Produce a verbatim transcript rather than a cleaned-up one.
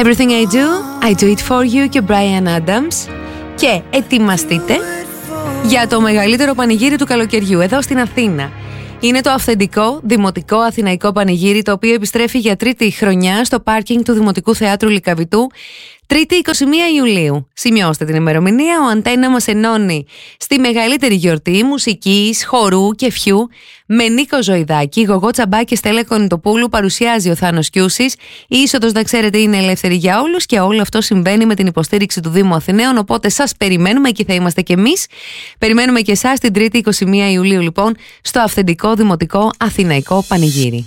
Everything I do, I do it for you και Bryan Adams. Και ετοιμαστείτε για το μεγαλύτερο πανηγύρι του καλοκαιριού εδώ στην Αθήνα. Είναι το αυθεντικό Δημοτικό Αθηναϊκό Πανηγύρι, το οποίο επιστρέφει για τρίτη χρονιά στο πάρκινγκ του Δημοτικού Θεάτρου Λυκαβητού, Τρίτη εικοστή πρώτη Ιουλίου. Σημειώστε την ημερομηνία. Ο Αντένα μας ενώνει στη μεγαλύτερη γιορτή μουσικής, χορού και φιού με Νίκο Ζωηδάκη, Γογό Τσαμπά και Στέλλα Κονιτοπούλου. Παρουσιάζει ο Θάνος Κιούσης. Η είσοδος, να ξέρετε, είναι ελεύθερη για όλους και όλο αυτό συμβαίνει με την υποστήριξη του Δήμου Αθηναίων. Οπότε σας περιμένουμε, εκεί θα είμαστε κι εμείς. Περιμένουμε και εσάς την Τρίτη εικοστή πρώτη Ιουλίου, λοιπόν, στο αυθεντικό Δημοτικό Αθηναϊκό Πανηγύρι.